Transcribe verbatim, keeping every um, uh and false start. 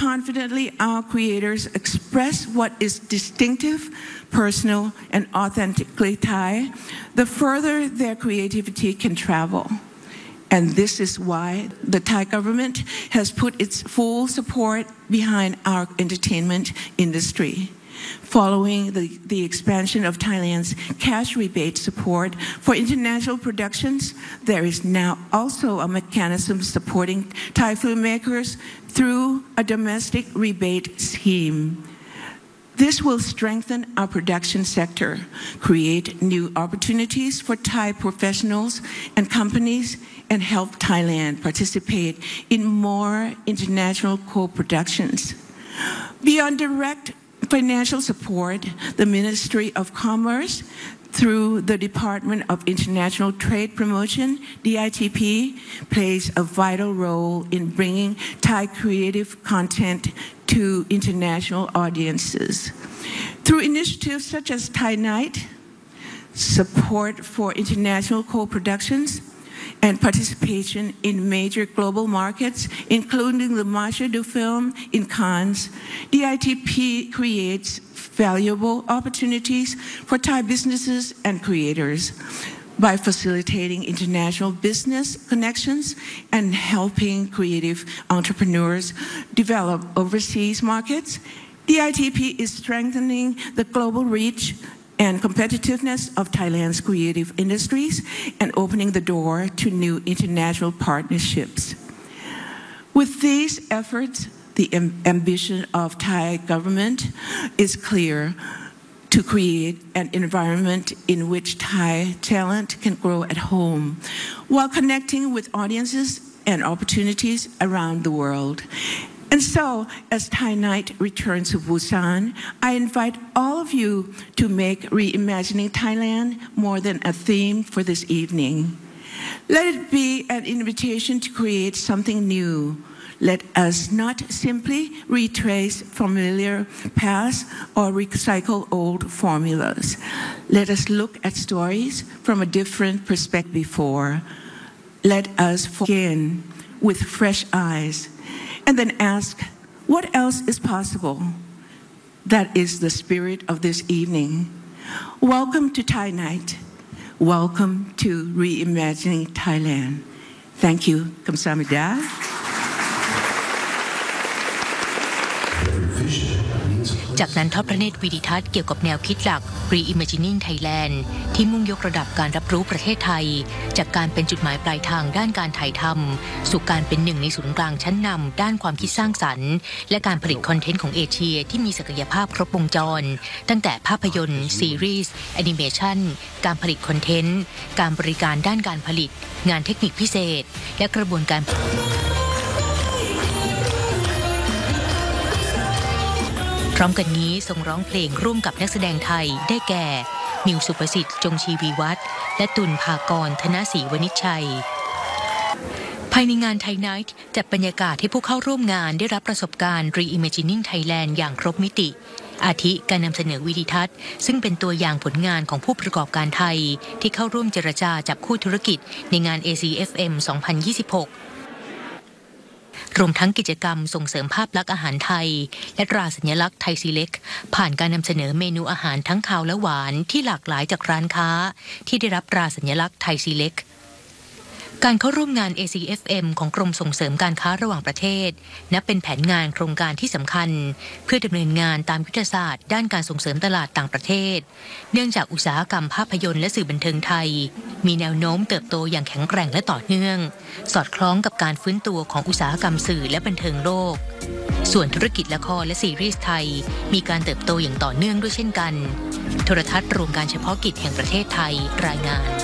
confidently our creators express what is distinctive, personal, and authentically Thai, the further their creativity can travel. And this is why the Thai government has put its full support behind our entertainment industry. Following the, the expansion of Thailand's cash rebate support for international productions, there is now also a mechanism supporting Thai filmmakers through a domestic rebate scheme. This will strengthen our production sector, create new opportunities for Thai professionals and companies, and help Thailand participate in more international co-productions. Beyond direct financial support, the Ministry of Commerce, through the Department of International Trade Promotion, D I T P, plays a vital role in bringing Thai creative content to international audiences. Through initiatives such as Thai Night, support for international co-productions, and participation in major global markets, including the Marché du Film in Cannes, D I T P creates valuable opportunities for Thai businesses and creators by facilitating international business connections and helping creative entrepreneurs develop overseas markets. D I T P is strengthening the global reach and competitiveness of Thailand's creative industries and opening the door to new international partnerships. With these efforts, the ambition of Thai government is clear: to create an environment in which Thai talent can grow at home while connecting with audiences and opportunities around the world. And so, as Thai Night returns to Busan, I invite all of you to make Reimagining Thailand more than a theme for this evening. Let it be an invitation to create something new. Let us not simply retrace familiar past or recycle old formulas. Let us look at stories from a different perspective before. Let us begin with fresh eyes and then ask, what else is possible? That is the spirit of this evening. Welcome to Thai Night. Welcome to Reimagining Thailand. Thank you. Kamsahamnida. จากนั้นทอดพระเนตรวิดิทัศน์เกี่ยวกับแนวคิดหลัก Reimagining Thailand ที่มุ่งยกระดับการรับรู้ประเทศไทยจากการเป็นจุดหมายปลายทางด้านการถ่ายทำสู่การเป็นหนึ่งในศูนย์กลางชั้นนำด้านความคิดสร้างสรรค์และการผลิตคอนเทนต์ของเอเชียที่มีศักยภาพครบวงจรตั้งแต่ภาพยนตร์ซีรีส์แอนิเมชันการผลิตคอนเทนต์การบริการด้านการผลิตงานเทคนิคพิเศษและกระบวนการพร้อมกันนี้ทรงร้องเพลงร่วมกับนักแสดงไทยได้แก่มิวสุประสิทธิ์จงชีวีวัฒน์และตุลภากรธนศรีวณิชชัยภายในงานไทยไนท์จัดบรรยากาศให้ผู้เข้าร่วมงานได้รับประสบการณ์ Reimagining Thailand อย่างครบมิติอาทิการนำเสนอวิดีทัศน์ซึ่งเป็นตัวอย่างผลงานของผู้ประกอบการไทยที่เข้าร่วมเจรจาจับคู่ธุรกิจในงาน เอ ซี เอฟ เอ็ม สองพันยี่สิบหกรวมทั้งกิจกรรมส่งเสริมภาพลักษณ์อาหารไทยและตราสัญลักษณ์ไทยซีเล็กผ่านการนำเสนอเมนูอาหารทั้งคาวและหวานที่หลากหลายจากร้านค้าที่ได้รับตราสัญลักษณ์ไทยซีเล็กการเข้าร่วมงาน เอ ซี เอฟ เอ็ม ของกรมส่งเสริมการค้าระหว่างประเทศนับเป็นแผนงานโครงการที่สำคัญเพื่อดำเนินงานตามยุทธศาสตร์ด้านการส่งเสริมตลาดต่างประเทศเนื่องจากอุตสาหกรรมภาพยนตร์และสื่อบันเทิงไทยมีแนวโน้มเติบโตอย่างแข็งแกร่งและต่อเนื่องสอดคล้องกับการฟื้นตัวของอุตสาหกรรมสื่อและบันเทิงโลกส่วนธุรกิจละครและซีรีส์ไทยมีการเติบโตอย่างต่อเนื่องด้วยเช่นกันโทรทัศน์รวมการเฉพาะกิจแห่งประเทศไทยรายงาน